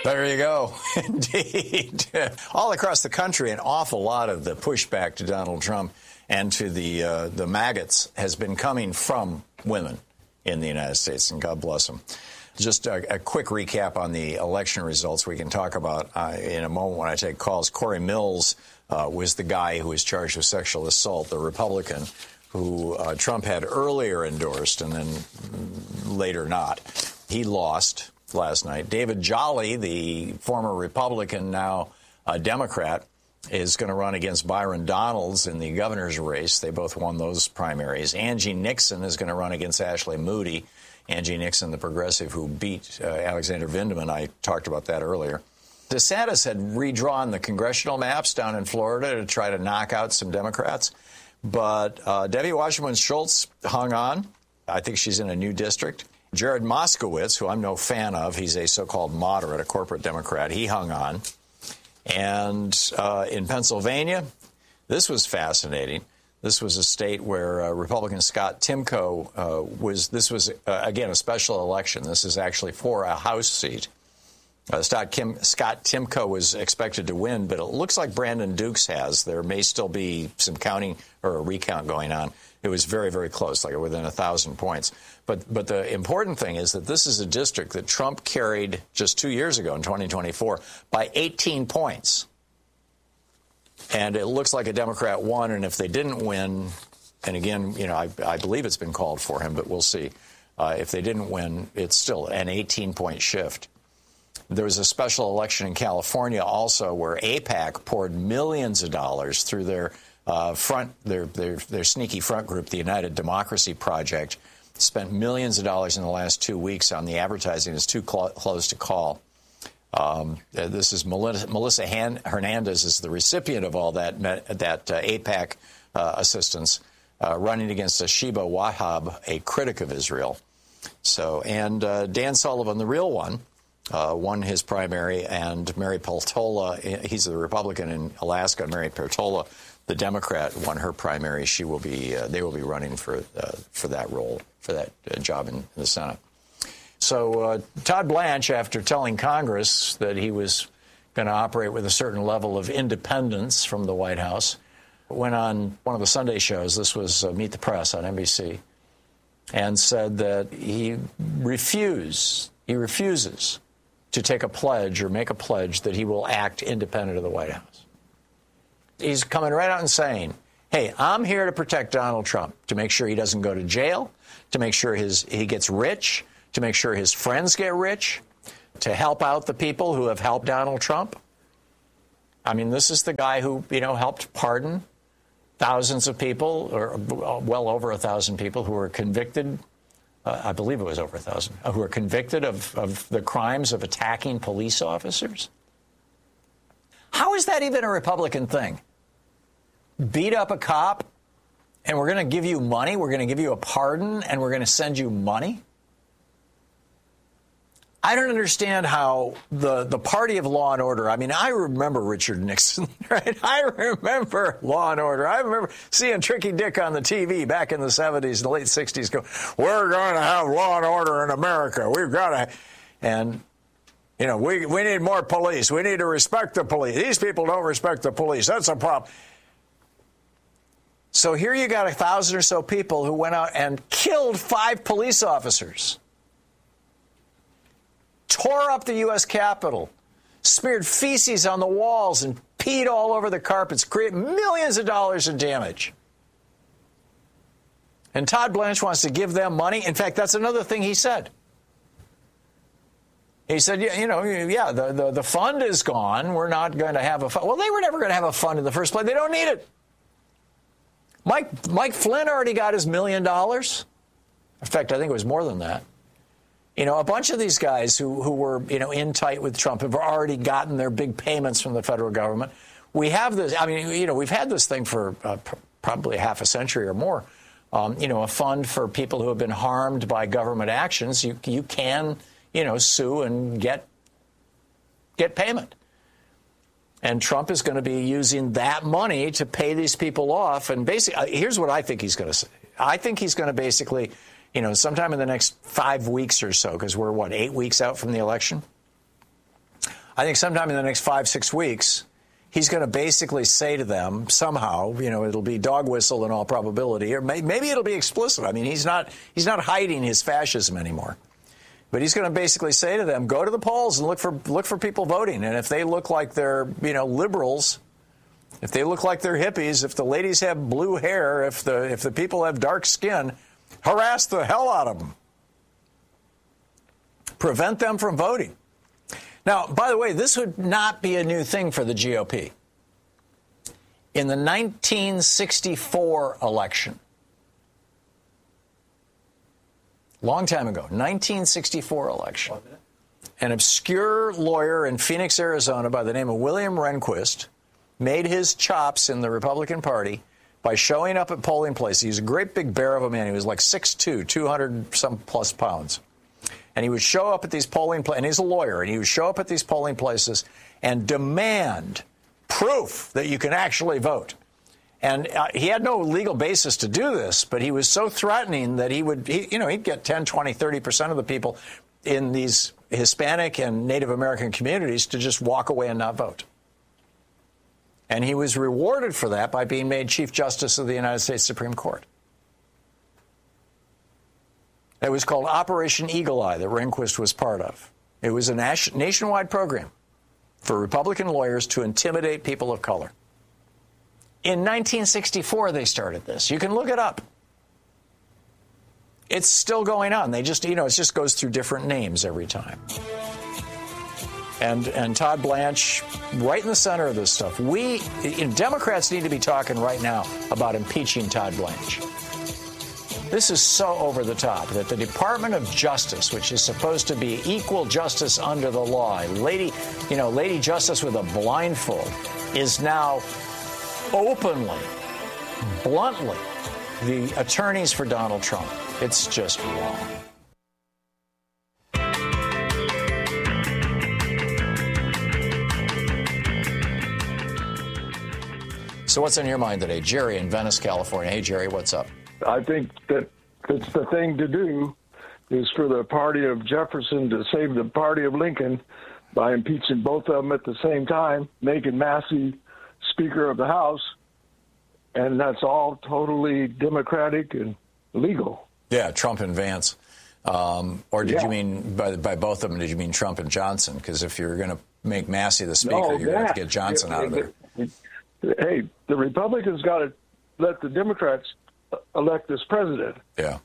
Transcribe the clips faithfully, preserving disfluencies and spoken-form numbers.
There you go. Indeed. All across the country, an awful lot of the pushback to Donald Trump and to the uh, the maggots has been coming from women in the United States, and God bless them. Just a, a quick recap on the election results we can talk about uh, in a moment when I take calls. Corey Mills uh, was the guy who was charged with sexual assault, the Republican who uh, Trump had earlier endorsed and then later not. He lost last night. David Jolly, the former Republican, now a Democrat, is going to run against Byron Donalds in the governor's race. They both won those primaries. Angie Nixon is going to run against Ashley Moody. Angie Nixon, the progressive who beat uh, Alexander Vindman. I talked about that earlier. DeSantis had redrawn the congressional maps down in Florida to try to knock out some Democrats. But uh, Debbie Wasserman Schultz hung on. I think she's in a new district. Jared Moskowitz, who I'm no fan of, he's a so-called moderate, a corporate Democrat, he hung on. And uh, in Pennsylvania, this was fascinating. This was a state where uh, Republican Scott Timko uh, was, this was, uh, again, a special election. This is actually for a House seat. Uh, Scott, Kim, Scott Timko was expected to win, but it looks like Brandon Dukes has. There may still be some counting or a recount going on. It was very, very close, like within a thousand points. But but the important thing is that this is a district that Trump carried just two years ago in twenty twenty-four by eighteen points. And it looks like a Democrat won, and if they didn't win, and again, you know, I, I believe it's been called for him, but we'll see. Uh, if they didn't win, it's still an eighteen-point shift. There was a special election in California also where AIPAC poured millions of dollars through their uh, front, their, their their sneaky front group, the United Democracy Project, spent millions of dollars in the last two weeks on the advertising. It's too cl- close to call. Um, this is Melissa, Melissa Han- Hernandez is the recipient of all that that uh, AIPAC uh, assistance, uh, running against Sheba Wahab, a critic of Israel. So, and uh, Dan Sullivan, the real one, Uh, won his primary, and Mary Peltola, he's the Republican in Alaska. Mary Peltola, the Democrat, won her primary. She will be, uh, they will be running for uh, for that role, for that uh, job in the Senate. So uh, Todd Blanche, after telling Congress that he was going to operate with a certain level of independence from the White House, went on one of the Sunday shows. This was uh, Meet the Press on N B C, and said that he refused, he refuses to take a pledge or make a pledge that he will act independent of the White House. He's coming right out and saying, hey, I'm here to protect Donald Trump, to make sure he doesn't go to jail, to make sure his he gets rich, to make sure his friends get rich, to help out the people who have helped Donald Trump. I mean, this is the guy who, you know, helped pardon thousands of people, or well over a thousand people who were convicted. Uh, I believe it was over a thousand, uh, who are convicted of, of the crimes of attacking police officers. How is that even a Republican thing? Beat up a cop, and we're going to give you money, we're going to give you a pardon, and we're going to send you money? I don't understand how the, the party of law and order, I mean, I remember Richard Nixon, right? I remember Law and Order. I remember seeing Tricky Dick on the T V back in the seventies and the late sixties go, we're going to have law and order in America. We've got to, and, you know, we, we need more police. We need to respect the police. These people don't respect the police. That's a problem. So here you got a thousand or so people who went out and killed five police officers. Tore up the U S Capitol, smeared feces on the walls and peed all over the carpets, created millions of dollars in damage. And Todd Blanche wants to give them money. In fact, that's another thing he said. He said, yeah, you know, yeah, the, the, the fund is gone. We're not going to have a fund. Well, they were never going to have a fund in the first place. They don't need it. Mike, Mike Flynn already got his million dollars. In fact, I think it was more than that. You know, a bunch of these guys who, who were, you know, in tight with Trump have already gotten their big payments from the federal government. We have this, I mean, you know, we've had this thing for uh, pr- probably half a century or more. Um, you know, a fund for people who have been harmed by government actions. You you can, you know, sue and get get payment. And Trump is going to be using that money to pay these people off. And basically, here's what I think he's going to say. I think he's going to basically, you know, sometime in the next five weeks or so, because we're, what, eight weeks out from the election? I think sometime in the next five, six weeks, he's going to basically say to them somehow, you know, it'll be dog whistle in all probability, or may, maybe it'll be explicit. I mean, he's not he's not hiding his fascism anymore. But he's going to basically say to them, go to the polls and look for look for people voting. And if they look like they're, you know, liberals, if they look like they're hippies, if the ladies have blue hair, if the if the people have dark skin, harass the hell out of them. Prevent them from voting. Now, by the way, this would not be a new thing for the G O P. In the nineteen sixty-four election, long time ago, nineteen sixty-four election, an obscure lawyer in Phoenix, Arizona by the name of William Rehnquist made his chops in the Republican Party by showing up at polling places. He was a great big bear of a man. He was like six two, two hundred some plus pounds. And he would show up at these polling places, and he's a lawyer, and he would show up at these polling places and demand proof that you can actually vote. And uh, he had no legal basis to do this, but he was so threatening that he would, he, you know, he'd get ten, twenty, thirty percent of the people in these Hispanic and Native American communities to just walk away and not vote. And he was rewarded for that by being made Chief Justice of the United States Supreme Court. It was called Operation Eagle Eye that Rehnquist was part of. It was a nation, nationwide program for Republican lawyers to intimidate people of color. In nineteen sixty-four, they started this. You can look it up. It's still going on. They just, you know, it just goes through different names every time. And and Todd Blanche, right in the center of this stuff. We, you know, Democrats need to be talking right now about impeaching Todd Blanche. This is so over the top that the Department of Justice, which is supposed to be equal justice under the law, lady, you know, Lady Justice with a blindfold, is now openly, bluntly, the attorneys for Donald Trump. It's just wrong. So what's on your mind today? Jerry in Venice, California. Hey, Jerry, what's up? I think that it's the thing to do is for the party of Jefferson to save the party of Lincoln by impeaching both of them at the same time, making Massey Speaker of the House, and that's all totally democratic and legal. Yeah, Trump and Vance. Um, or did yeah. you mean, by, by both of them, did you mean Trump and Johnson? Because if you're going to make Massey the Speaker, no, you're going to have to get Johnson it, out of there. It, it, hey, the Republicans got to let the Democrats elect this president. Yeah.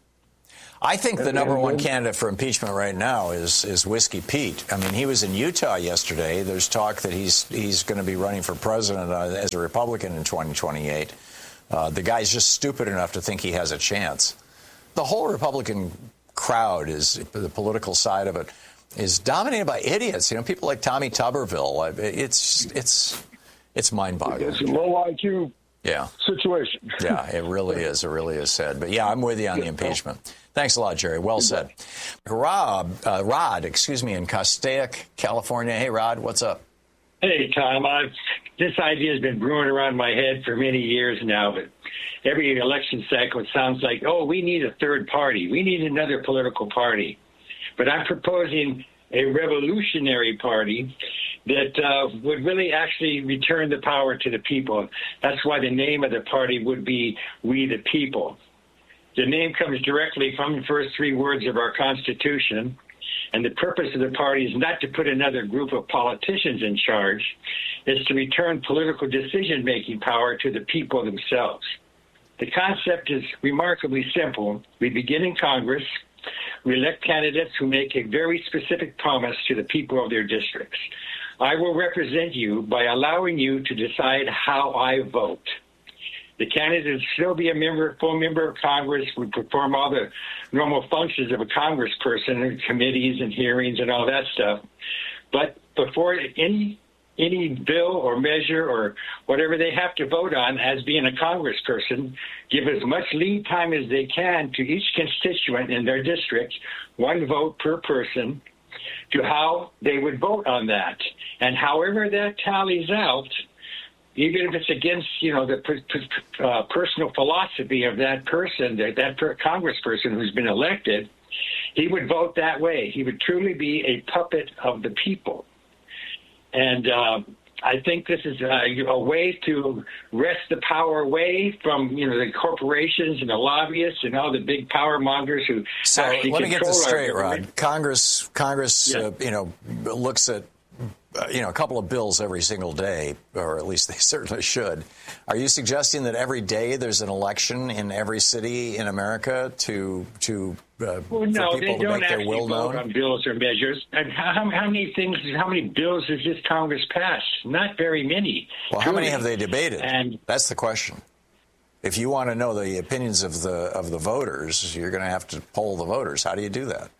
I think the and, number and one then, candidate for impeachment right now is is Whiskey Pete. I mean, he was in Utah yesterday. There's talk that he's he's going to be running for president uh, as a Republican in twenty twenty-eight. Uh, the guy's just stupid enough to think he has a chance. The whole Republican crowd is, the political side of it, is dominated by idiots. You know, people like Tommy Tuberville. It's it's it's mind-boggling. It's a low I Q yeah. situation. Yeah, it really is. It really is sad. But yeah, I'm with you on the impeachment. Thanks a lot, Jerry. Well said. Rob, uh, Rod, excuse me, in Castaic, California. Hey, Rod, what's up? Hey, Tom. I've, this idea has been brewing around my head for many years now, but every election cycle it sounds like, oh, we need a third party. We need another political party. But I'm proposing a revolutionary party that uh, would really actually return the power to the people. That's why the name of the party would be We the People. The name comes directly from the first three words of our Constitution, and the purpose of the party is not to put another group of politicians in charge. It's to return political decision-making power to the people themselves. The concept is remarkably simple. We begin in Congress. We elect candidates who make a very specific promise to the people of their districts. I will represent you by allowing you to decide how I vote. The candidate would still be a member, full member of Congress, would perform all the normal functions of a congressperson, committees and hearings and all that stuff. But before any any bill or measure or whatever they have to vote on as being a congressperson, give as much lead time as they can to each constituent in their district, one vote per person, to how they would vote on that. And however that tallies out, even if it's against, you know, the per, per, uh, personal philosophy of that person, that, that per, congressperson who's been elected, he would vote that way. He would truly be a puppet of the people. And uh, I think this is a, a way to wrest the power away from, you know, the corporations and the lobbyists and all the big power mongers who so actually let me get this straight, government. Rod. Congress, Congress, Yeah. uh, you know, looks at uh, you know a couple of bills every single day, or at least they certainly should. Are you suggesting that every day there's an election in every city in America to to uh, Well, no, for they people to don't make their actually will vote known? on bills or measures. And how, how many things, how many bills has this Congress passed? Not very many. Well, how many truly. have they debated? And That's the question. If you want to know the opinions of the of the voters, you're going to have to poll the voters. How do you do that?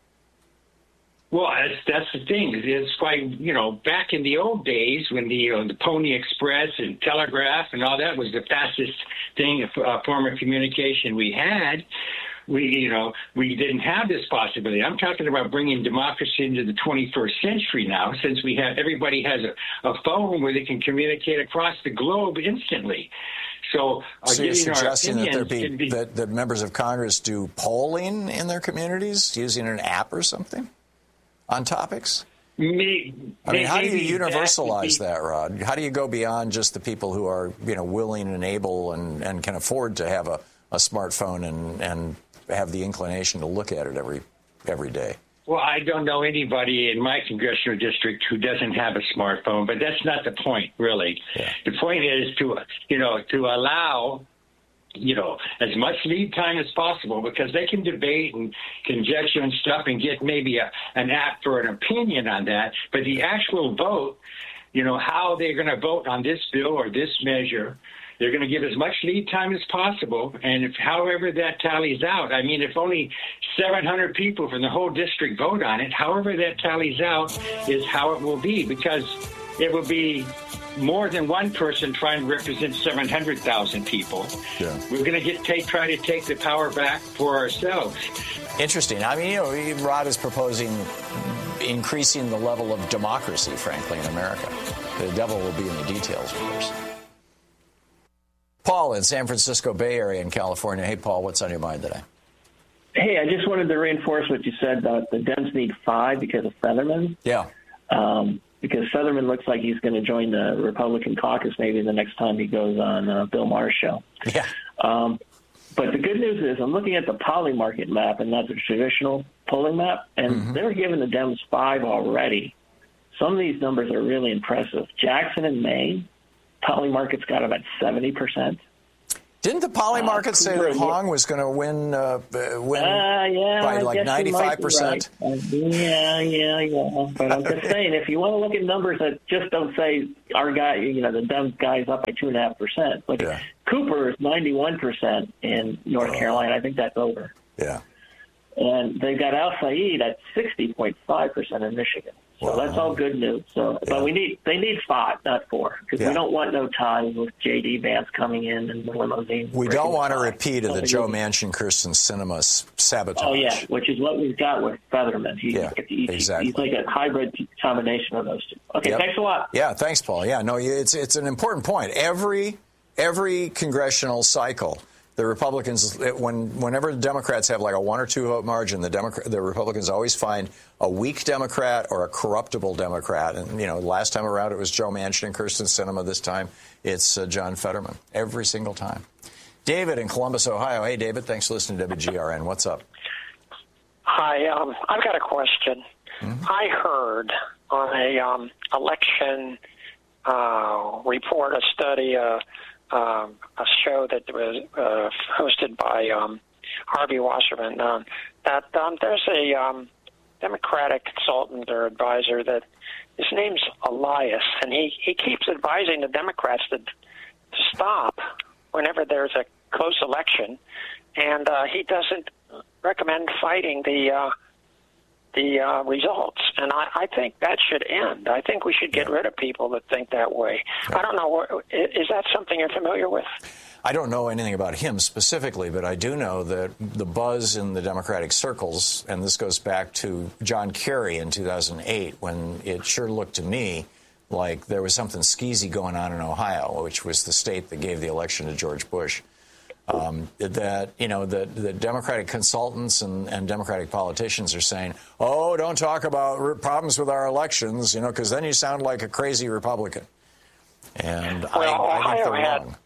Well, that's, that's the thing. It's quite, you know, back in the old days when the, you know, the Pony Express and Telegraph and all that was the fastest thing, uh, form of communication we had, we, you know, we didn't have this possibility. I'm talking about bringing democracy into the twenty-first century now, since we have, everybody has a, a phone where they can communicate across the globe instantly. So, uh, So you're getting our suggesting that there opinions be, can be that, that members of Congress do polling in their communities using an app or something on topics? May, I mean, how do you maybe that universalize would be- that, Rod? How do you go beyond just the people who are, you know, willing and able and, and can afford to have a, a smartphone and, and have the inclination to look at it every every day? Well, I don't know anybody in my congressional district who doesn't have a smartphone, but that's not the point, really. Yeah. The point is to, you know, to allow, you know, as much lead time as possible, because they can debate and conjecture and stuff and get maybe a, an app for an opinion on that. But the actual vote, you know, how they're going to vote on this bill or this measure, they're going to give as much lead time as possible. And if, however that tallies out, I mean, if only seven hundred people from the whole district vote on it, however that tallies out is how it will be, because it will be more than one person trying to represent seven hundred thousand people. Yeah. We're going to get take, try to take the power back for ourselves. Interesting. I mean, you know, Rod is proposing increasing the level of democracy, frankly, in America. The devil will be in the details, of course. Paul in San Francisco Bay Area in California. Hey, Paul, what's on your mind today? Hey, I just wanted to reinforce what you said about the Dems need five because of Featherman. Yeah. Um, because Featherman looks like he's going to join the Republican caucus maybe the next time he goes on uh, Bill Maher's show. Yeah. Um, but the good news is I'm looking at the poly market map, and that's a traditional polling map, and Mm-hmm. they're giving the Dems five already. Some of these numbers are really impressive. Jackson and Maine, poly market's got about seventy percent. Didn't the poly market uh, say that Hong was going to win, uh, win uh, yeah, by like ninety-five percent? Right. Uh, yeah, yeah, yeah. But I'm just saying, if you want to look at numbers that just don't say our guy, you know, the Dems guy's up by two and a half percent. Like yeah. Cooper is ninety-one percent in North oh. Carolina. I think that's over. Yeah. And they've got Al Said at sixty point five percent in Michigan. So wow. that's all good news. So, yeah. But we need they need five, not four, because yeah. we don't want no ties with J D. Vance coming in and the limousine. We don't want a repeat of the Joe Manchin, Kirsten Sinema sabotage. Oh, yeah, which is what we've got with Featherman. He, yeah, he, exactly. He's like a hybrid combination of those two. Okay, yep. thanks a lot. Yeah, thanks, Paul. Yeah, no, it's it's an important point. Every every congressional cycle, the Republicans, when whenever the Democrats have like a one or two vote margin, the Democrat, the Republicans always find a weak Democrat or a corruptible Democrat. And, you know, last time around it was Joe Manchin and Kirsten Sinema. This time it's uh, John Fetterman. Every single time. David in Columbus, Ohio. Hey, David, thanks for listening to W G R N. What's up? Hi, um, I've got a question. Mm-hmm. I heard on a um, election uh, report, a study, uh, Um, a show that was uh, hosted by um, Harvey Wasserman, um, that um, there's a um, Democratic consultant or advisor that his name's Elias, and he, he keeps advising the Democrats to, to stop whenever there's a close election, and uh, he doesn't recommend fighting the uh, the uh, results. And I, I think that should end. I think we should get rid of people that think that way. I don't know. Is that something you're familiar with? I don't know anything about him specifically, but I do know that the buzz in the Democratic circles, and this goes back to John Kerry in two thousand eight, when it sure looked to me like there was something skeezy going on in Ohio, which was the state that gave the election to George Bush. Um, that, you know, the, the Democratic consultants and, and Democratic politicians are saying, oh, don't talk about re- problems with our elections, you know, because then you sound like a crazy Republican. And well, I, I Ohio think they're had, wrong.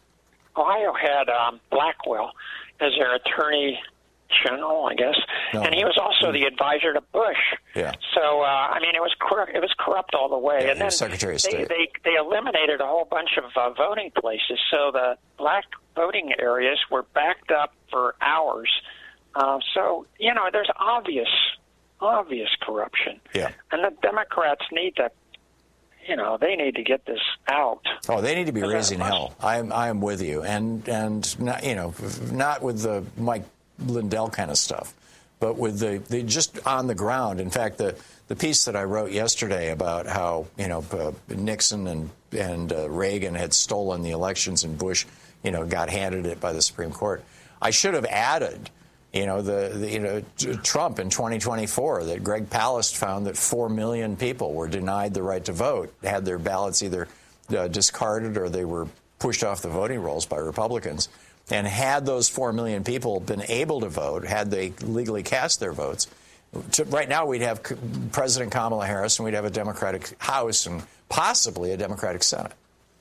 Ohio had um, Blackwell as their attorney general, I guess, no. and he was also the advisor to Bush. Yeah. So uh, I mean, it was cor- it was corrupt all the way. Yeah, and then Secretary of they, State. they they eliminated a whole bunch of uh, voting places, so the black voting areas were backed up for hours. Uh, so you know, there's obvious obvious corruption. Yeah. And the Democrats need to. You know, they need to get this out. Oh, they need to be raising hell. I am, I am with you, and and not, you know, not with the Mike Lindell kind of stuff, but with the, the just on the ground. In fact, the the piece that I wrote yesterday about how you know uh, Nixon and and uh, Reagan had stolen the elections and Bush, you know, got handed it by the Supreme Court. I should have added. You know, the, the you know Trump in twenty twenty-four, that Greg Palast found that four million people were denied the right to vote, had their ballots either uh, discarded or they were pushed off the voting rolls by Republicans. And had those four million people been able to vote, had they legally cast their votes, to, right now we'd have President Kamala Harris and we'd have a Democratic House and possibly a Democratic Senate.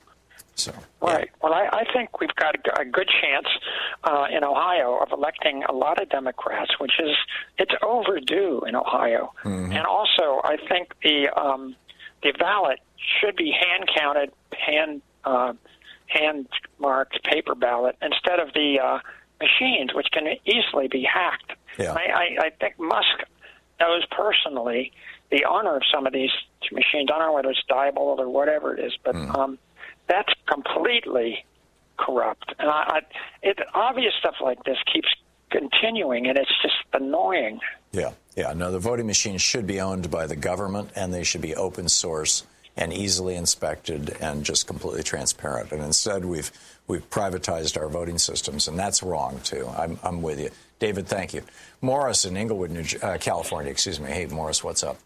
So, yeah. Right. Well, I, I think we've got a, a good chance uh, in Ohio of electing a lot of Democrats, which is it's overdue in Ohio. Mm-hmm. And also, I think the um, the ballot should be hand counted, hand uh, hand marked paper ballot instead of the uh, machines, which can easily be hacked. Yeah. I, I, I think Musk knows personally the owner of some of these machines. I don't know whether it's Diebold or whatever it is, but. Mm. Um, That's completely corrupt, and I, I, it, obvious stuff like this keeps continuing, and it's just annoying. Yeah, yeah. No, the voting machines should be owned by the government, and they should be open source and easily inspected and just completely transparent. And instead, we've we've privatized our voting systems, and that's wrong too. I'm I'm with you, David. Thank you, Morris in Inglewood, New, uh, California. Excuse me. Hey, Morris, what's up?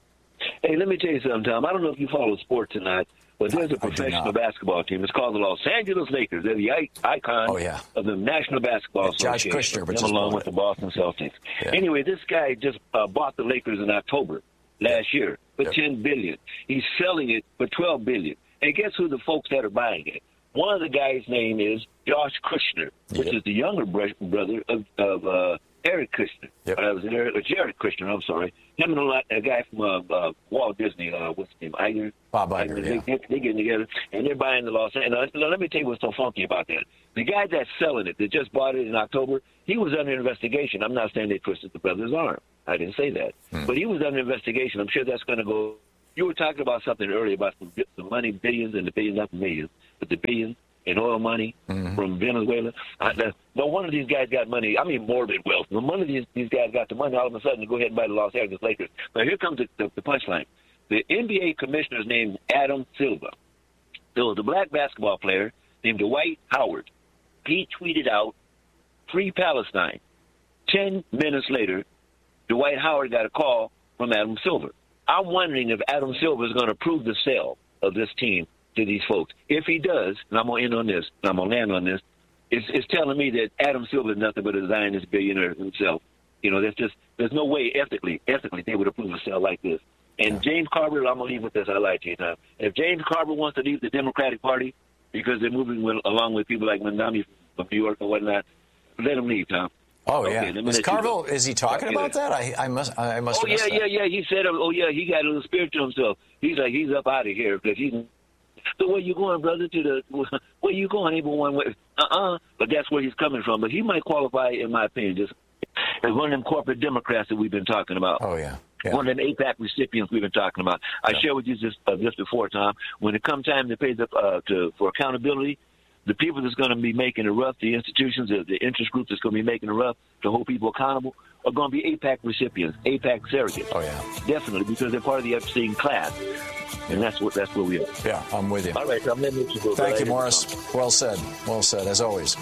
Hey, let me tell you something, Tom. I don't know if you follow sports or not. But there's a professional basketball team. It's called the Los Angeles Lakers. They're the icon oh, yeah. of the National Basketball yeah, Josh Association. Kushner, but them along with the Boston Celtics. Yeah. Anyway, this guy just uh, bought the Lakers in October last yeah. year for yeah. ten billion dollars. He's selling it for twelve billion dollars. And guess who the folks that are buying it? One of the guys' name is Josh Kushner, which yeah. is the younger brother of, of uh, Eric Kushner. Yep. Uh, it was Eric, uh, Jared Kushner, I'm sorry. Him and a, a guy from uh, uh, Walt Disney, uh, what's his name, Iger? Bob Iger, Iger. yeah. They, they, they getting together, and they're buying the Los Angeles. And uh, let me tell you what's so funky about that. The guy that's selling it, that just bought it in October, he was under investigation. I'm not saying they twisted the brother's arm. I didn't say that. Hmm. But he was under investigation. I'm sure that's going to go. You were talking about something earlier about the, the money, billions, and the billions, not the millions, but the billions in oil money mm-hmm. from Venezuela. I, the, no one of these guys got money. I mean, morbid wealth. When one of these, these guys got the money, all of a sudden to go ahead and buy the Los Angeles Lakers. Now, here comes the, the, the punchline. The N B A commissioner's named Adam Silver. There was a black basketball player named Dwight Howard. He tweeted out, "Free Palestine." Ten minutes later, Dwight Howard got a call from Adam Silver. I'm wondering if Adam Silver is going to approve the sale of this team to these folks. If he does, and I'm going to end on this, and I'm going to land on this, it's, it's telling me that Adam Silver is nothing but a Zionist billionaire himself. You know, there's just there's no way ethically, ethically they would approve a sale like this. And yeah. James Carver, I'm going to leave with this. I like you now. If James Carver wants to leave the Democratic Party because they're moving with, along with people like Mandami from New York or whatnot, let him leave, Tom. Oh okay, yeah, is Carville? Is he talking about that? I, I must. I must. Oh have yeah, that. yeah, yeah. He said, "Oh yeah, he got a little spirit to himself." He's like, he's up out of here because he's. So where you going, brother? To the where you going? Ain't one way. Uh uh. But that's where he's coming from. But he might qualify, in my opinion, just as one of them corporate Democrats that we've been talking about. Oh yeah. yeah. One of them AIPAC recipients we've been talking about. I yeah. shared with you just uh, just before, Tom. When it comes time to pay the uh, to for accountability. The people that's going to be making it rough, the institutions, the, the interest groups that's going to be making it rough to hold people accountable are going to be AIPAC recipients, AIPAC surrogates. Oh, yeah. Definitely, because they're part of the Epstein class. And that's what that's where we are. Yeah, I'm with you. All right, so I'm letting you go. Thank you, Morris. Well said. Well said, as always.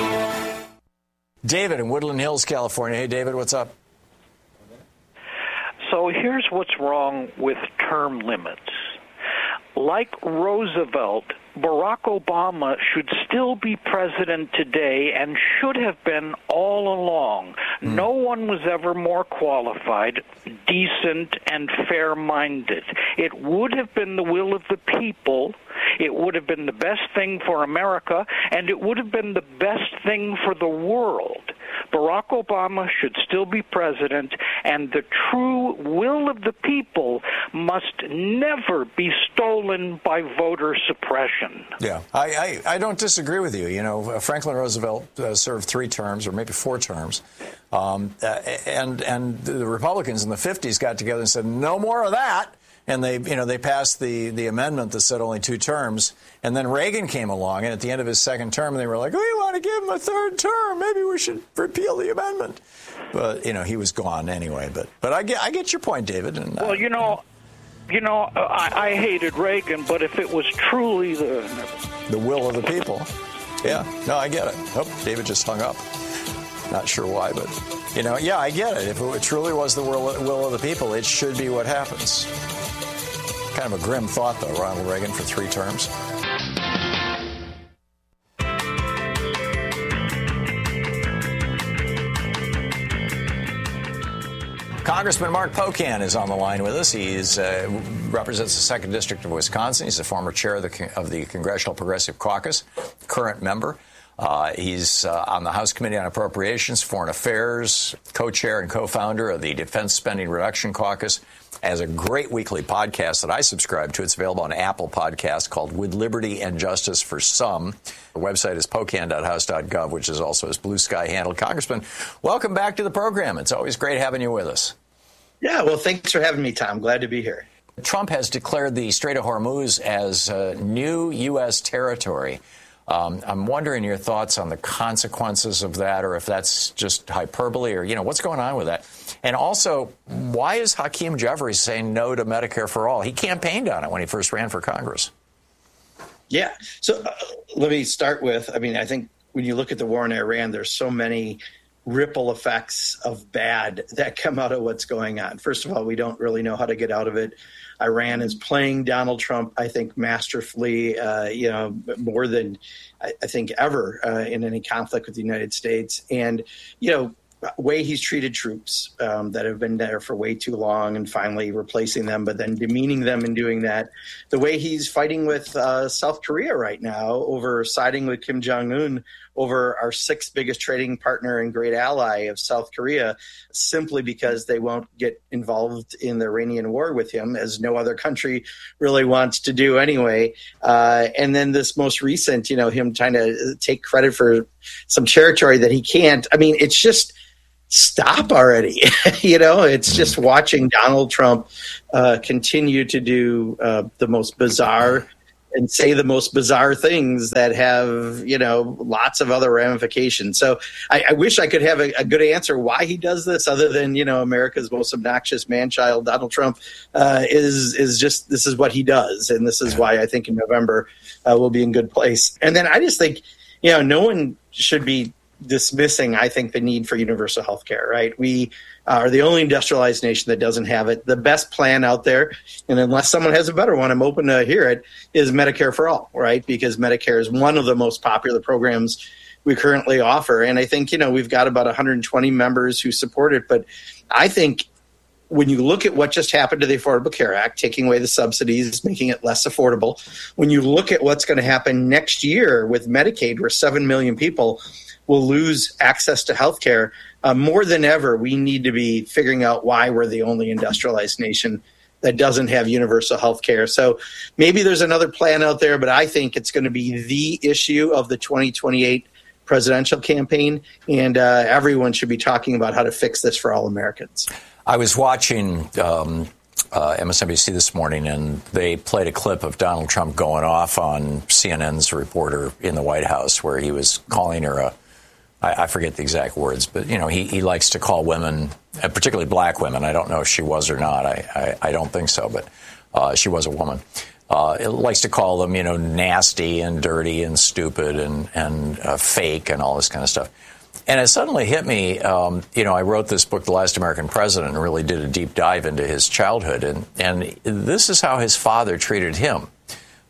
David in Woodland Hills, California. Hey, David, what's up? So here's what's wrong with term limits. like Roosevelt, Barack Obama should still be president today and should have been all along. Mm. No one was ever more qualified, decent, and fair-minded. It would have been the will of the people. It would have been the best thing for America, and it would have been the best thing for the world. Barack Obama should still be president, and the true will of the people must never be stolen by voter suppression. Yeah, I, I, I don't disagree with you. You know, Franklin Roosevelt uh, served three terms, or maybe four terms, um, uh, and and the Republicans in the fifties got together and said, no more of that. And they, you know, they passed the, the amendment that said only two terms. And then Reagan came along, and at the end of his second term, they were like, we want to give him a third term. Maybe we should repeal the amendment. But, you know, he was gone anyway. But but I get I get your point, David. And, well, uh, you know, you know, I, I hated Reagan, but if it was truly the the will of the people, yeah, no, I get it. Oh, David just hung up. Not sure why, but, you know, yeah, I get it. If it truly was the will, will of the people, it should be what happens. Kind of a grim thought, though, Ronald Reagan for three terms. Congressman Mark Pocan is on the line with us. He uh, represents the second District of Wisconsin. He's the former chair of the, of the Congressional Progressive Caucus, current member. Uh, he's uh, on the House Committee on Appropriations, Foreign Affairs, co-chair and co-founder of the Defense Spending Reduction Caucus. Has a great weekly podcast that I subscribe to. It's available on Apple Podcasts called With Liberty and Justice for Some. The website is pocan dot house dot gov, which is also his Blue Sky handle. Congressman, welcome back to the program. It's always great having you with us. Yeah, well, thanks for having me, Tom. Glad to be here. Trump has declared the Strait of Hormuz as uh, new U S territory. Um, I'm wondering your thoughts on the consequences of that, or if that's just hyperbole, or, you know, what's going on with that? And also, why is Hakeem Jeffries saying no to Medicare for All? He campaigned on it when he first ran for Congress. Yeah. So uh, let me start with, I mean, I think when you look at the war in Iran, there's so many ripple effects of bad that come out of what's going on. First of all, we don't really know how to get out of it. Iran is playing Donald Trump, I think, masterfully, uh, you know, more than I, I think ever uh, in any conflict with the United States. And, you know, way he's treated troops um, that have been there for way too long and finally replacing them, but then demeaning them in doing that. The way he's fighting with uh, South Korea right now over siding with Kim Jong-un over our sixth biggest trading partner and great ally of South Korea, simply because they won't get involved in the Iranian war with him, as no other country really wants to do anyway. Uh, and then this most recent, you know, him trying to take credit for some territory that he can't. I mean, it's just, stop already. You know, it's just watching Donald Trump uh, continue to do uh, the most bizarre and say the most bizarre things that have, you know, lots of other ramifications. So I, I wish I could have a, a good answer why he does this, other than, you know, America's most obnoxious man-child, Donald Trump, uh, is is just, this is what he does. And this is why I think in November uh, we'll be in good place. And then I just think, you know, no one should be dismissing, I think, the need for universal health care, right? We are the only industrialized nation that doesn't have it. The best plan out there, and unless someone has a better one, I'm open to hear it, is Medicare for All, right? Because Medicare is one of the most popular programs we currently offer. And I think, you know, we've got about one hundred twenty members who support it. But I think when you look at what just happened to the Affordable Care Act, taking away the subsidies, making it less affordable, when you look at what's going to happen next year with Medicaid, where seven million people will lose access to health care, uh, more than ever, we need to be figuring out why we're the only industrialized nation that doesn't have universal health care. So maybe there's another plan out there, but I think it's going to be the issue of the twenty twenty-eight presidential campaign, and uh, everyone should be talking about how to fix this for all Americans. I was watching um, uh, M S N B C this morning, and they played a clip of Donald Trump going off on C N N's reporter in the White House, where he was calling her a, I, I forget the exact words, but, you know, he, he likes to call women, uh, particularly black women. I don't know if she was or not. I, I, I don't think so, but uh, she was a woman. Uh, it likes to call them, you know, nasty and dirty and stupid and, and uh, fake and all this kind of stuff. And it suddenly hit me, um, you know, I wrote this book, The Last American President, and really did a deep dive into his childhood. And, and this is how his father treated him.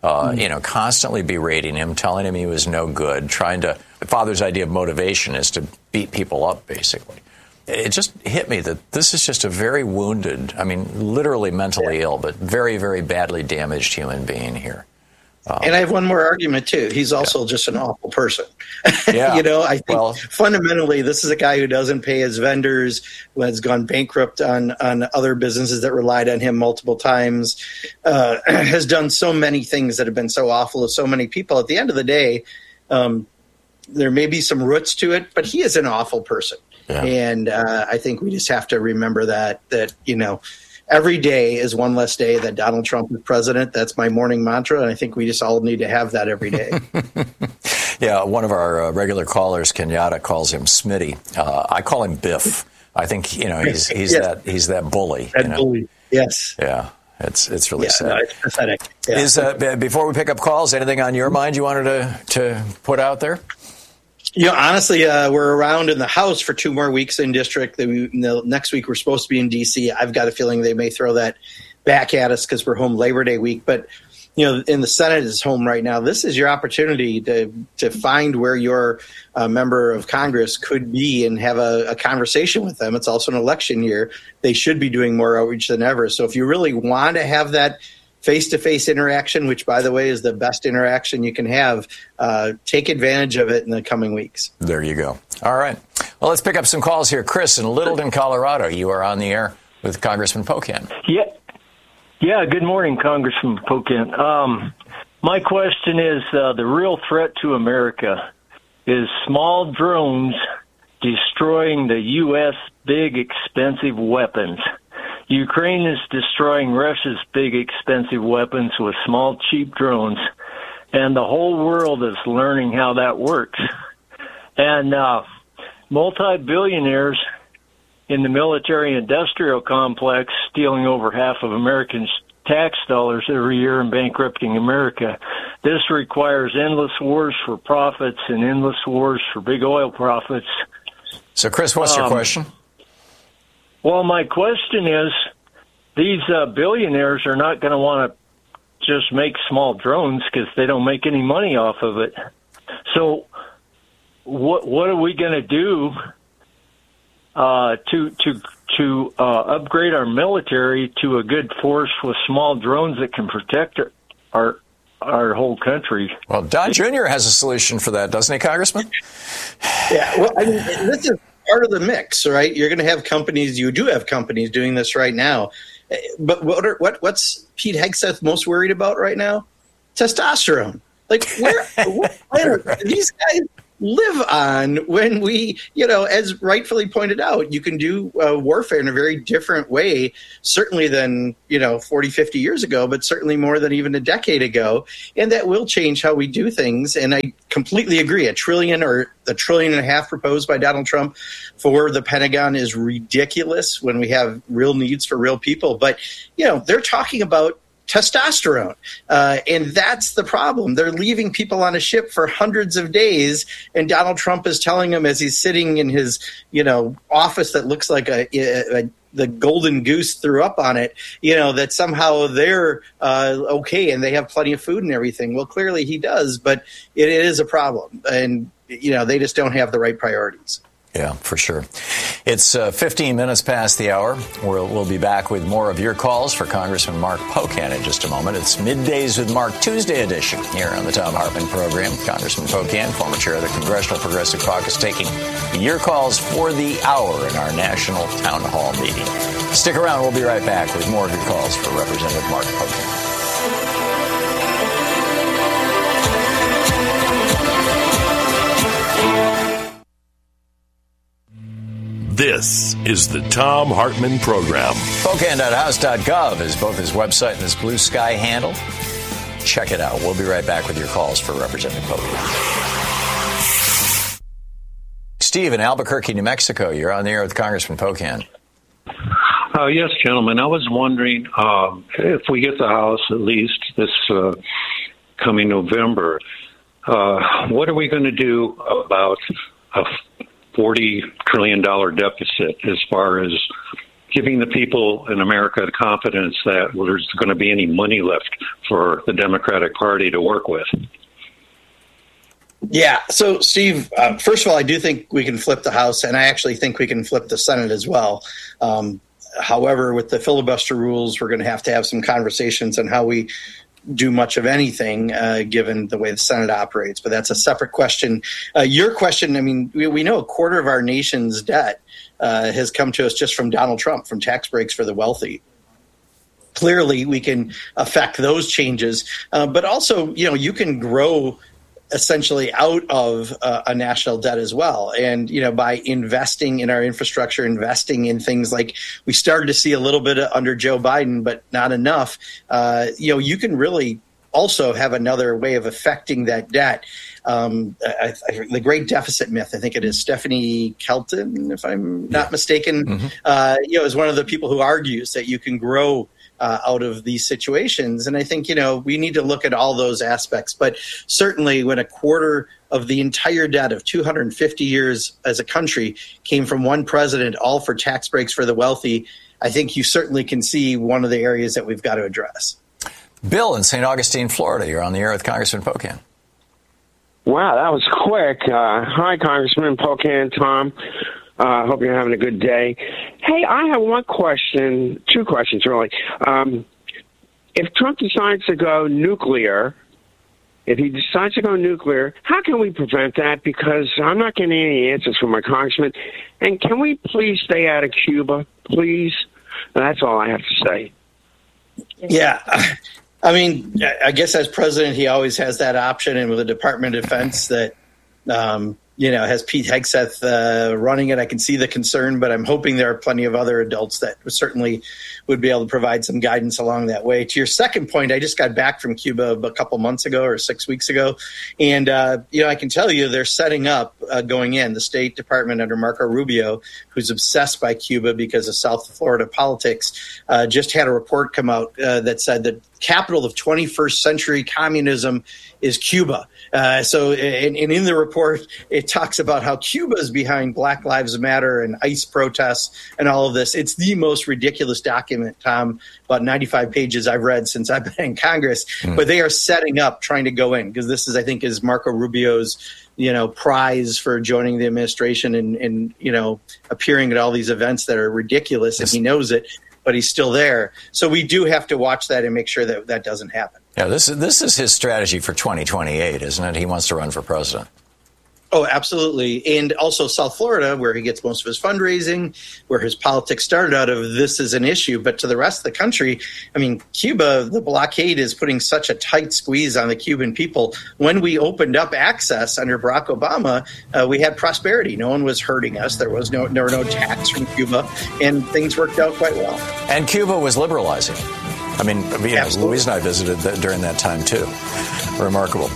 uh, mm-hmm. you know, constantly berating him, telling him he was no good, trying to, the father's idea of motivation is to beat people up, basically. It just hit me that this is just a very wounded, I mean, literally mentally yeah. ill, but very, very badly damaged human being here. Um, and I have one more argument, too. He's also yeah. just an awful person. Yeah. You know, I think well, fundamentally this is a guy who doesn't pay his vendors, who has gone bankrupt on, on other businesses that relied on him multiple times, uh, has done so many things that have been so awful to so many people. At the end of the day, um, there may be some roots to it, but he is an awful person. Yeah. And uh, I think we just have to remember that, that, you know, every day is one less day that Donald Trump is president. That's my morning mantra, and I think we just all need to have that every day. Yeah, one of our uh, regular callers, Kenyatta, calls him Smitty. Uh, I call him Biff. I think, you know, he's he's yes. that he's that bully. That you know? bully, yes. Yeah, it's it's really yeah, sad. No, it's pathetic. Yeah. Is uh, before we pick up calls, anything on your mind you wanted to to put out there? You know, honestly, uh, we're around in the House for two more weeks in district. The, you know, next week we're supposed to be in D C. I've got a feeling they may throw that back at us because we're home Labor Day week. But, you know, in the Senate is home right now. This is your opportunity to to find where your uh, member of Congress could be and have a, a conversation with them. It's also an election year. They should be doing more outreach than ever. So if you really want to have that face-to-face interaction, which, by the way, is the best interaction you can have, uh, take advantage of it in the coming weeks. There you go. All right. Well, let's pick up some calls here. Chris in Littleton, Colorado. You are on the air with Congressman Pocan. Yeah. Yeah, good morning, Congressman Pocan. Um, my question is, uh, the real threat to America is small drones destroying the U S big, expensive weapons. Ukraine is destroying Russia's big, expensive weapons with small, cheap drones, and the whole world is learning how that works. And uh, multi-billionaires in the military-industrial complex stealing over half of Americans' tax dollars every year and bankrupting America. This requires endless wars for profits and endless wars for big oil profits. So, Chris, what's um, your question? Well, my question is, these uh, billionaires are not going to want to just make small drones because they don't make any money off of it. So what what are we going to do uh, to to to uh, upgrade our military to a good force with small drones that can protect our our, our whole country? Well, Don Junior has a solution for that, doesn't he, Congressman? Yeah, well, I mean, this is part of the mix, right? You're going to have companies, you do have companies doing this right now. But what are, what what's Pete Hegseth most worried about right now? Testosterone. Like, where, what planet do these guys live on when we, you know, as rightfully pointed out, you can do uh, warfare in a very different way, certainly than, you know, forty, fifty years ago, but certainly more than even a decade ago. And that will change how we do things. And I completely agree. A trillion or a trillion and a half proposed by Donald Trump for the Pentagon is ridiculous when we have real needs for real people. But, you know, they're talking about testosterone. Uh, and that's the problem. They're leaving people on a ship for hundreds of days, and Donald Trump is telling them as he's sitting in his, you know, office that looks like a, a, a the golden goose threw up on it, you know, that somehow they're uh, okay and they have plenty of food and everything. Well, clearly he does, but it, it is a problem. And, you know, they just don't have the right priorities. Yeah, for sure. It's uh, fifteen minutes past the hour. We'll, we'll be back with more of your calls for Congressman Mark Pocan in just a moment. It's Middays with Mark Tuesday edition here on the Thom Hartmann program. Congressman Pocan, former chair of the Congressional Progressive Caucus, taking your calls for the hour in our national town hall meeting. Stick around. We'll be right back with more of your calls for Representative Mark Pocan. This is the Thom Hartmann Program. Pocan dot house dot gov is both his website and his Blue Sky handle. Check it out. We'll be right back with your calls for Representative Pocan. Steve in Albuquerque, New Mexico. You're on the air with Congressman Pocan. Uh, yes, gentlemen. I was wondering um, if we get the House at least this uh, coming November, uh, what are we going to do about a forty trillion dollars deficit as far as giving the people in America the confidence that well, there's going to be any money left for the Democratic Party to work with. Yeah. So, Steve, uh, first of all, I do think we can flip the House, and I actually think we can flip the Senate as well. Um, however, with the filibuster rules, we're going to have to have some conversations on how we do much of anything, uh, given the way the Senate operates. But that's a separate question. Uh, your question, I mean, we, we know a quarter of our nation's debt uh, has come to us just from Donald Trump, from tax breaks for the wealthy. Clearly, we can affect those changes. Uh, but also, you know, you can grow essentially out of uh, a national debt as well. And, you know, by investing in our infrastructure, investing in things like we started to see a little bit under Joe Biden, but not enough, uh, you know, you can really also have another way of affecting that debt. Um, I, I, the great deficit myth, I think it is Stephanie Kelton, if I'm not mistaken, mm-hmm. uh, you know, is one of the people who argues that you can grow Uh, out of these situations. And I think, you know, we need to look at all those aspects. But certainly when a quarter of the entire debt of two hundred fifty years as a country came from one president, all for tax breaks for the wealthy, I think you certainly can see one of the areas that we've got to address. Bill in Saint Augustine, Florida. You're on the air with Congressman Pocan. Wow, that was quick. Uh, hi, Congressman Pocan, Tom. I uh, hope you're having a good day. Hey, I have one question, two questions really. Um, if Trump decides to go nuclear, if he decides to go nuclear, how can we prevent that? Because I'm not getting any answers from my congressman. And can we please stay out of Cuba, please? That's all I have to say. Yeah. I mean, I guess as president, he always has that option. And with the Department of Defense that, um, you know, has Pete Hegseth uh, running it. I can see the concern, but I'm hoping there are plenty of other adults that certainly would be able to provide some guidance along that way. To your second point, I just got back from Cuba a couple months ago or six weeks ago. And, uh, you know, I can tell you they're setting up uh, going in. The State Department under Marco Rubio, who's obsessed by Cuba because of South Florida politics, uh, just had a report come out uh, that said the capital of twenty-first century communism is Cuba. Uh, so, and, and in the report, it talks about how Cuba is behind Black Lives Matter and ICE protests and all of this. It's the most ridiculous document, Tom, about ninety-five pages I've read since I've been in Congress. Mm. But they are setting up trying to go in because this is, I think, is Marco Rubio's, you know, prize for joining the administration and, and you know, appearing at all these events that are ridiculous, yes. And he knows it. But he's still there. So we do have to watch that and make sure that that doesn't happen. Yeah, this is this is his strategy for twenty twenty-eight, isn't it? He wants to run for president. Oh, absolutely. And also South Florida, where he gets most of his fundraising, where his politics started out of, this is an issue. But to the rest of the country, I mean, Cuba, the blockade is putting such a tight squeeze on the Cuban people. When we opened up access under Barack Obama, uh, we had prosperity. No one was hurting us. There was no, there were no tax from Cuba, and things worked out quite well. And Cuba was liberalizing. I mean, you know, Louise and I visited that during that time, too. Remarkable.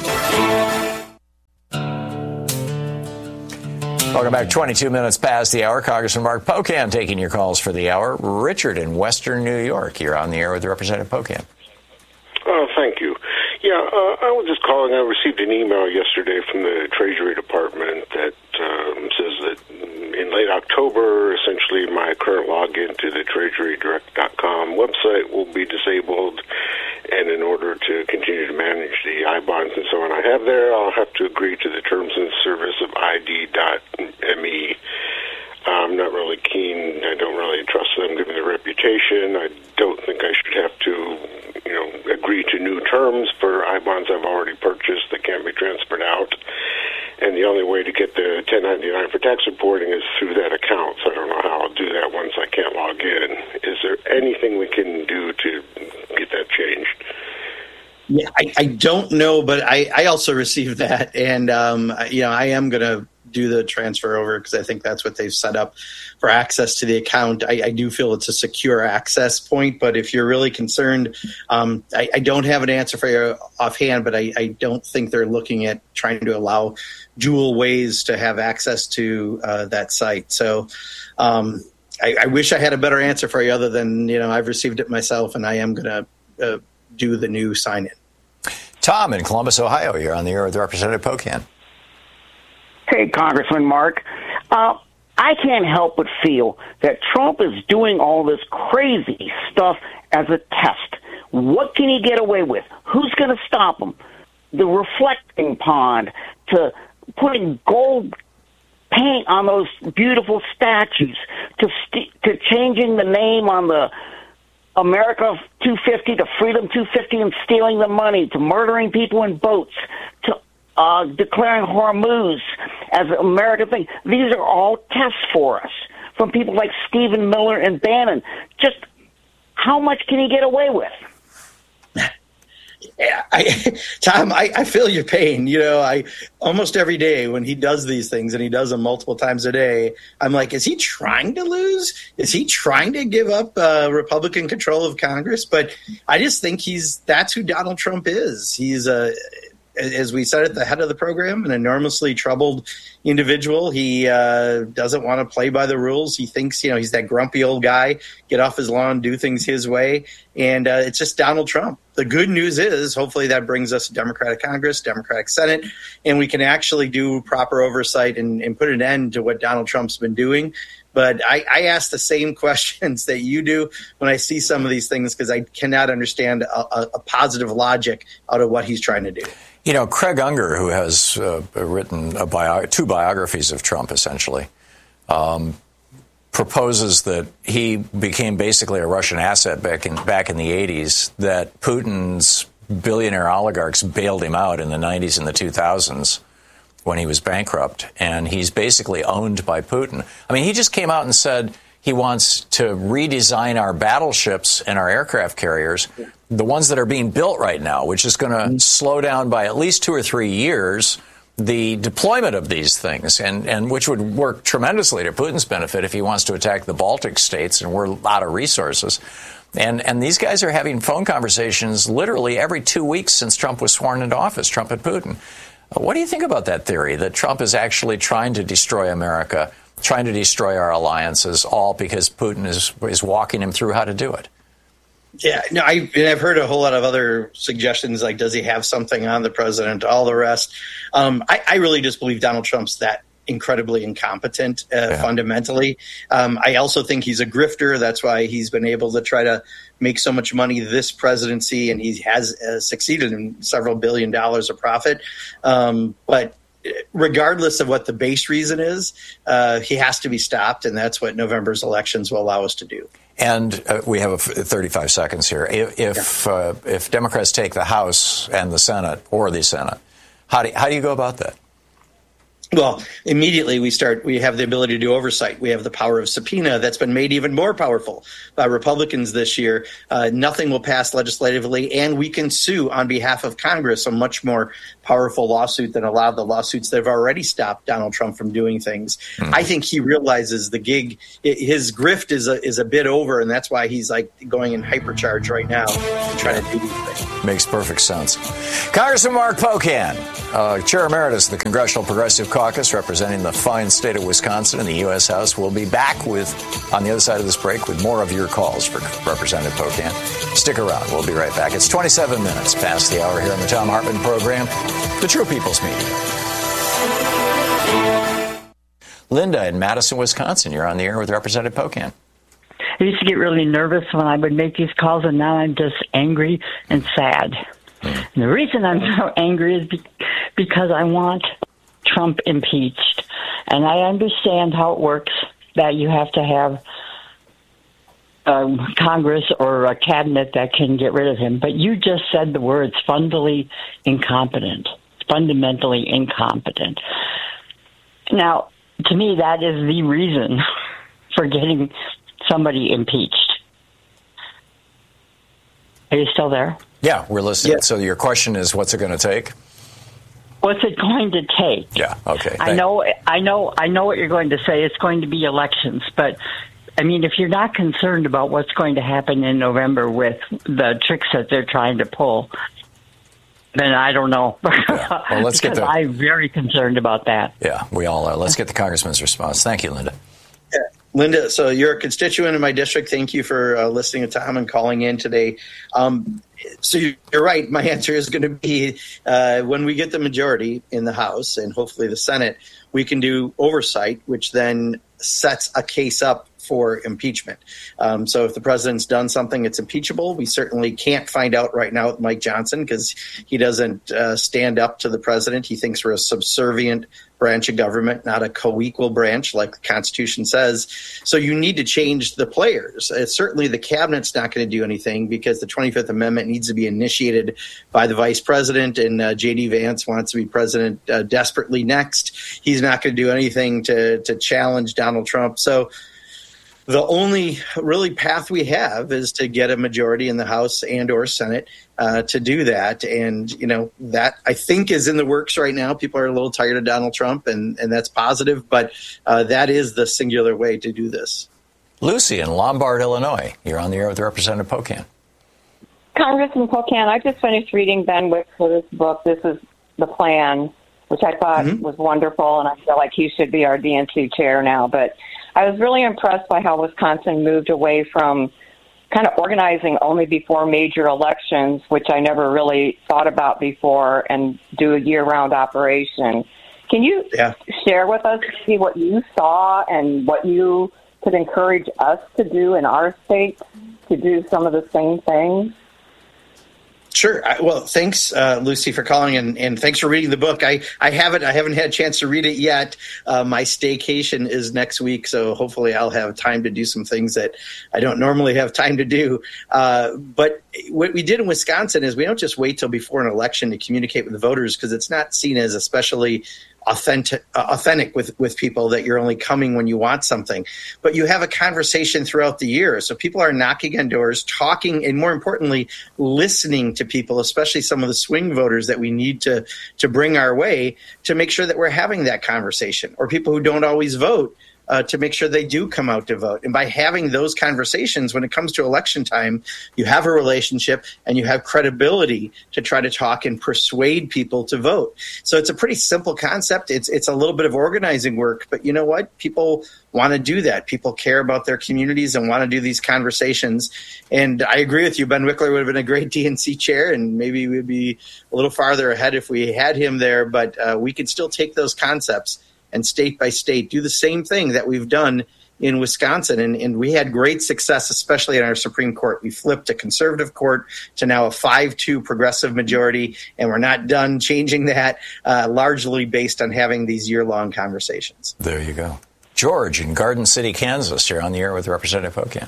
Welcome back. twenty-two minutes past the hour. Congressman Mark Pocan taking your calls for the hour. Richard in Western New York. You're on the air with Representative Pocan. Oh, thank you. Yeah, uh, I was just calling. I received an email yesterday from the Treasury Department that um, says that in late October, essentially my current login to the treasury direct dot com website will be disabled. And in order to continue to manage the I bonds and so on I have there, I'll have to agree to the terms and service of I D dot M E. I'm not really keen. I don't really trust them given their reputation. I don't think I should have to, you know, agree to new terms for I bonds I've already purchased that can't be transferred out. And the only way to get the ten ninety-nine for tax reporting is through that account. So I don't know how I'll do that once I can't log in. Is there anything we can do to get that changed? Yeah, I, I don't know, but I, I also received that. And, um, you know, I am going to do the transfer over because I think that's what they've set up for access to the account. I, I do feel it's a secure access point, but if you're really concerned, um, I, I don't have an answer for you offhand, but I, I don't think they're looking at trying to allow dual ways to have access to uh, that site. So um, I, I wish I had a better answer for you other than, you know, I've received it myself and I am going to uh, do the new sign-in. Tom in Columbus, Ohio, you're on the air with Representative Pocan. Hey, Congressman Mark. Uh, I can't help but feel that Trump is doing all this crazy stuff as a test. What can he get away with? Who's going to stop him? The reflecting pond, to putting gold paint on those beautiful statues, to st- to changing the name on the America two fifty to Freedom two fifty and stealing the money, to murdering people in boats, to uh, declaring Hormuz as an American thing. These are all tests for us from people like Stephen Miller and Bannon. Just how much can he get away with? Yeah, I, Tom, I, I feel your pain. You know, I almost every day when he does these things, and he does them multiple times a day, I'm like, is he trying to lose? Is he trying to give up uh, Republican control of Congress? But I just think he's that's who Donald Trump is. He's a, as we said at the head of the program, an enormously troubled individual. He uh, doesn't want to play by the rules. He thinks, you know, he's that grumpy old guy, get off his lawn, do things his way. And uh, it's just Donald Trump. The good news is hopefully that brings us a Democratic Congress, Democratic Senate, and we can actually do proper oversight and, and put an end to what Donald Trump's been doing. But I, I ask the same questions that you do when I see some of these things, because I cannot understand a, a, a positive logic out of what he's trying to do. You know, Craig Unger, who has uh, written a bio- two biographies of Trump, essentially, um, proposes that he became basically a Russian asset back in back in the eighties, that Putin's billionaire oligarchs bailed him out in the nineties and the two thousands when he was bankrupt, and he's basically owned by Putin. I mean, he just came out and said he wants to redesign our battleships and our aircraft carriers, the ones that are being built right now, which is going to mm-hmm. slow down by at least two or three years the deployment of these things, and, and which would work tremendously to Putin's benefit if he wants to attack the Baltic states and we're out of resources. And and these guys are having phone conversations literally every two weeks since Trump was sworn into office, Trump and Putin. What do you think about that theory, that Trump is actually trying to destroy America, trying to destroy our alliances, all because Putin is is walking him through how to do it? Yeah, no, I, and I've heard a whole lot of other suggestions, like, does he have something on the president, all the rest. Um, I, I really just believe Donald Trump's that incredibly incompetent uh, yeah. fundamentally. Um, I also think he's a grifter. That's why he's been able to try to make so much money this presidency, and he has uh, succeeded in several billion dollars of profit. Um, but regardless of what the base reason is, uh, he has to be stopped, and that's what November's elections will allow us to do. And uh, we have a f- thirty-five seconds here. If if, yeah. uh, if Democrats take the House and the Senate, or the Senate, how do you, how do you go about that? Well, immediately we start, we have the ability to do oversight. We have the power of subpoena that's been made even more powerful by Republicans this year. Uh, nothing will pass legislatively, and we can sue on behalf of Congress, a much more powerful lawsuit than a lot of the lawsuits that have already stopped Donald Trump from doing things. Mm-hmm. I think he realizes the gig, his grift is a, is a bit over, and that's why he's like going in hypercharge right now and trying to do these things. Makes perfect sense. Congressman Mark Pocan, uh, Chair Emeritus of the Congressional Progressive Caucus, representing the fine state of Wisconsin in the U S House. We'll be back with, on the other side of this break, with more of your calls for Representative Pocan. Stick around. We'll be right back. It's twenty-seven minutes past the hour here on the Thom Hartmann program, the True People's Media. Linda in Madison, Wisconsin, you're on the air with Representative Pocan. I used to get really nervous when I would make these calls, and now I'm just angry and sad. And the reason I'm so angry is be- because I want Trump impeached. And I understand how it works, that you have to have um, Congress or a cabinet that can get rid of him. But you just said the words fundamentally incompetent, fundamentally incompetent. Now, to me, that is the reason for getting somebody impeached. Are you still there? Yeah, we're listening. Yeah. So your question is, what's it going to take? What's it going to take? Yeah, okay. I know, I know, I know what you're going to say. It's going to be elections, but I mean, if you're not concerned about what's going to happen in November with the tricks that they're trying to pull, then I don't know. Yeah. Well, let's get the. I'm very concerned about that. Yeah, we all are. Let's get the Congressman's response. Thank you, Linda. Yeah. Linda, so you're a constituent in my district. Thank you for uh, listening to Tom and calling in today. Um, so you're right. My answer is going to be uh, when we get the majority in the House and hopefully the Senate, we can do oversight, which then sets a case up for impeachment. Um, so if the president's done something, it's impeachable. We certainly can't find out right now with Mike Johnson because he doesn't uh, stand up to the president. He thinks we're a subservient branch of government, not a co-equal branch like the Constitution says. So you need to change the players. Uh, certainly the cabinet's not going to do anything because the twenty-fifth Amendment needs to be initiated by the vice president, and uh, J D. Vance wants to be president uh, desperately next. He's not going to do anything to, to challenge Donald Trump. So the only really path we have is to get a majority in the House and or Senate uh, to do that. And, you know, that I think is in the works right now. People are a little tired of Donald Trump, and, and that's positive. But uh, that is the singular way to do this. Lucy in Lombard, Illinois. You're on the air with Representative Pocan. Congressman Pocan, I just finished reading Ben Wixler's book, This is the Plan, which I thought mm-hmm. was wonderful, and I feel like he should be our D N C chair now. But I was really impressed by how Wisconsin moved away from kind of organizing only before major elections, which I never really thought about before, and do a year-round operation. Can you yeah. share with us see what you saw and what you could encourage us to do in our state to do some of the same things? Sure. I, well, thanks, uh, Lucy, for calling, and, and thanks for reading the book. I, I haven't I haven't had a chance to read it yet. Uh, my staycation is next week, so hopefully I'll have time to do some things that I don't normally have time to do. Uh, but what we did in Wisconsin is we don't just wait till before an election to communicate with the voters, because it's not seen as especially authentic uh, authentic with, with people that you're only coming when you want something. But you have a conversation throughout the year. So people are knocking on doors, talking, and more importantly, listening to people, especially some of the swing voters that we need to, to bring our way to make sure that we're having that conversation, or people who don't always vote. Uh, to make sure they do come out to vote. And by having those conversations, when it comes to election time, you have a relationship and you have credibility to try to talk and persuade people to vote. So it's a pretty simple concept. It's it's a little bit of organizing work, but you know what? People want to do that. People care about their communities and want to do these conversations. And I agree with you. Ben Wixler would have been a great D N C chair, and maybe we'd be a little farther ahead if we had him there. But uh, we could still take those concepts and state by state do the same thing that we've done in Wisconsin. And, and we had great success, especially in our Supreme Court. We flipped a conservative court to now a five two progressive majority, and we're not done changing that, uh, largely based on having these year-long conversations. There you go. George in Garden City, Kansas. You're on the air with Representative Pocan.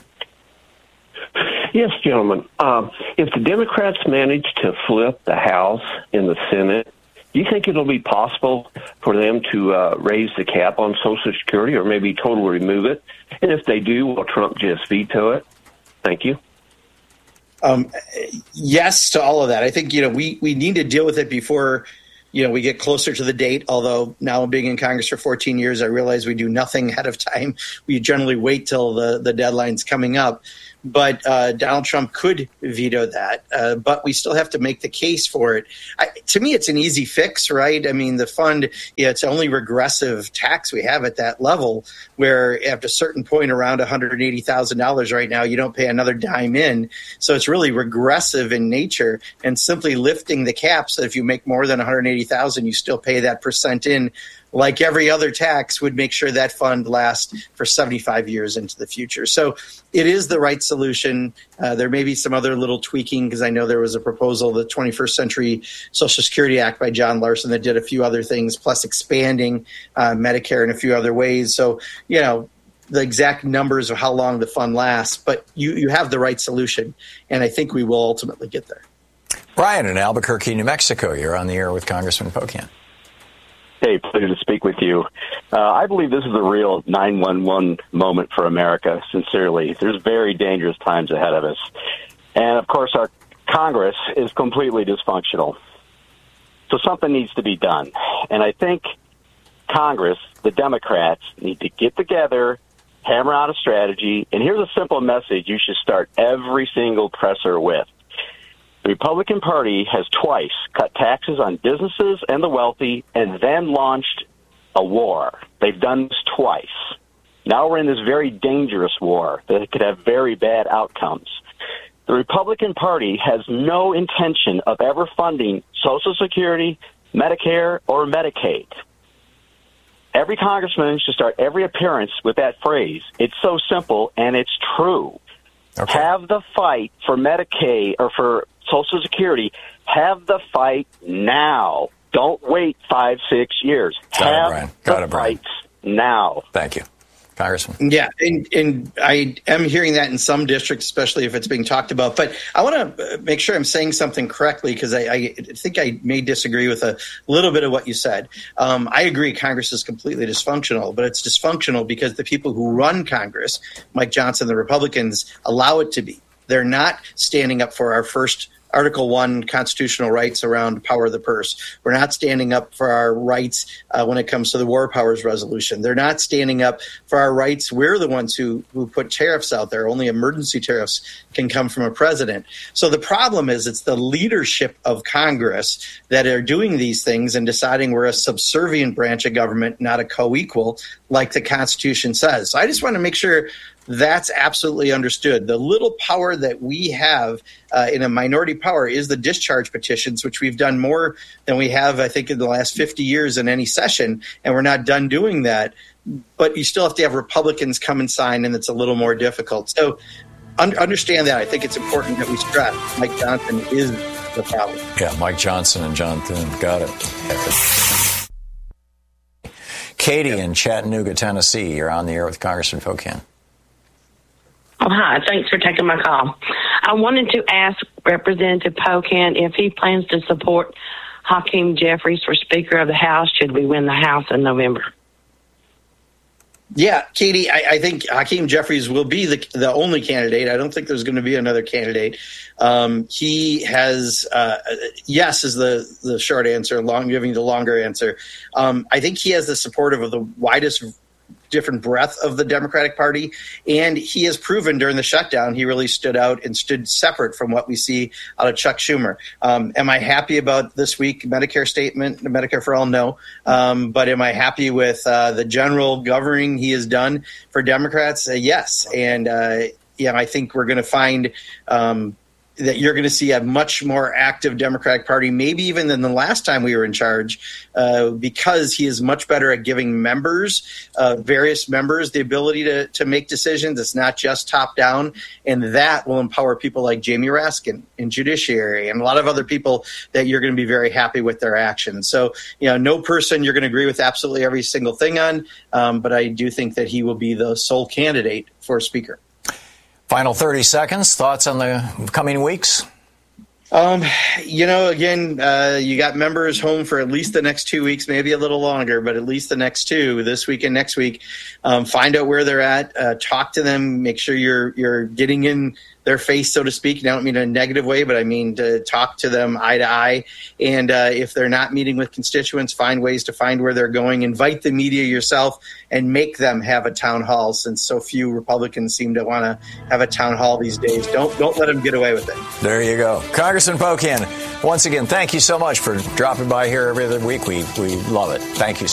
Yes, gentlemen. Um, if the Democrats manage to flip the House and the Senate, do you think it'll be possible for them to uh, raise the cap on Social Security, or maybe totally remove it? And if they do, will Trump just veto it? Thank you. Um, yes to all of that. I think, you know, we, we need to deal with it before, you know, we get closer to the date. Although now being in Congress for fourteen years, I realize we do nothing ahead of time. We generally wait till the, the deadline's coming up. But uh, Donald Trump could veto that, uh, but we still have to make the case for it. I, to me, it's an easy fix, right? I mean, the fund, yeah, it's only regressive tax we have at that level, where at a certain point around one hundred eighty thousand dollars right now, you don't pay another dime in. So it's really regressive in nature, and simply lifting the cap so that if you make more than one hundred eighty thousand dollars, you still pay that percent in, like every other tax, would make sure that fund lasts for seventy-five years into the future. So it is the right solution. Uh, there may be some other little tweaking, because I know there was a proposal, the twenty-first Century Social Security Act by John Larson, that did a few other things, plus expanding uh, Medicare in a few other ways. So, you know, the exact numbers of how long the fund lasts, but you, you have the right solution, and I think we will ultimately get there. Brian in Albuquerque, New Mexico. You're on the air with Congressman Pocan. Hey, pleasure to speak with you. Uh, I believe this is a real nine one one moment for America, sincerely. There's very dangerous times ahead of us. And, of course, our Congress is completely dysfunctional. So something needs to be done. And I think Congress, the Democrats, need to get together, hammer out a strategy. And here's a simple message you should start every single presser with. The Republican Party has twice cut taxes on businesses and the wealthy, and then launched a war. They've done this twice. Now we're in this very dangerous war that could have very bad outcomes. The Republican Party has no intention of ever funding Social Security, Medicare, or Medicaid. Every congressman should start every appearance with that phrase. It's so simple, and it's true. Okay. Have the fight for Medicaid or for Social Security. Have the fight now. Don't wait five, six years. Got have it, Brian. Got the it, Brian. fights now. Thank you. Congressman. Yeah, and, and I am hearing that in some districts, especially if it's being talked about. But I want to make sure I'm saying something correctly, because I, I think I may disagree with a little bit of what you said. Um, I agree Congress is completely dysfunctional, but it's dysfunctional because the people who run Congress, Mike Johnson, the Republicans, allow it to be. They're not standing up for our first Article One constitutional rights around power of the purse. We're not standing up for our rights uh, when it comes to the War Powers Resolution. They're not standing up for our rights. We're the ones who, who put tariffs out there. Only emergency tariffs can come from a president. So the problem is it's the leadership of Congress that are doing these things and deciding we're a subservient branch of government, not a co-equal, like the Constitution says. So I just want to make sure that's absolutely understood. The little power that we have uh, in a minority power is the discharge petitions, which we've done more than we have, I think, in the last fifty years in any session, and we're not done doing that. But you still have to have Republicans come and sign, and it's a little more difficult. So un- understand that. I think it's important that we stress Mike Johnson is the problem. Yeah, Mike Johnson and John Thune. Got it. Katie yep. in Chattanooga, Tennessee. You're on the air with Congressman Pocan. Oh, hi. Thanks for taking my call. I wanted to ask Representative Pocan if he plans to support Hakeem Jeffries for Speaker of the House should we win the House in November. Yeah, Katie, I, I think Hakeem Jeffries will be the the only candidate. I don't think there's going to be another candidate. Um, he has, uh, yes, is the, the short answer, long giving the longer answer. Um, I think he has the support of the widest different breadth of the Democratic Party, and he has proven during the shutdown he really stood out and stood separate from what we see out of Chuck Schumer. Um, am I happy about this week Medicare statement, the Medicare for All? No. Um, but am I happy with uh, the general governing he has done for Democrats? Uh, yes. And uh, yeah, I think we're going to find um, that you're going to see a much more active Democratic Party, maybe even than the last time we were in charge, uh, because he is much better at giving members, uh, various members, the ability to, to make decisions. It's not just top down, and that will empower people like Jamie Raskin in Judiciary and a lot of other people that you're going to be very happy with their actions. So, you know, no person you're going to agree with absolutely every single thing on, um, but I do think that he will be the sole candidate for Speaker. Final thirty seconds. Thoughts on the coming weeks? Um, you know, again, uh, you got members home for at least the next two weeks, maybe a little longer, but at least the next two, this week and next week. Um, find out where they're at, uh, talk to them, make sure you're you're getting in their face, so to speak. And I don't mean in a negative way, but I mean to talk to them eye to eye. And uh, if they're not meeting with constituents, find ways to find where they're going. Invite the media yourself and make them have a town hall, since so few Republicans seem to want to have a town hall these days. Don't don't let them get away with it. There you go. Congressman Pocan, once again, thank you so much for dropping by here every other week. We, we love it. Thank you.